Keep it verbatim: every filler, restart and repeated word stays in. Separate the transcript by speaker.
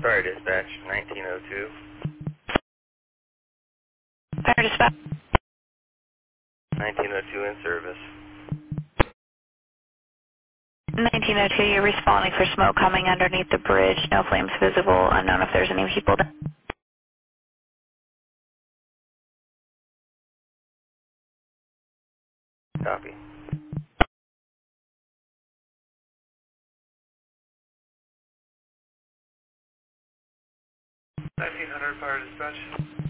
Speaker 1: Fire dispatch, nineteen oh two.
Speaker 2: Fire dispatch.
Speaker 1: nineteen oh two in service.
Speaker 2: nineteen oh two, you're responding for smoke coming underneath the bridge. No flames visible. Unknown if there's any people there.
Speaker 1: Copy. nineteen hundred fire dispatch.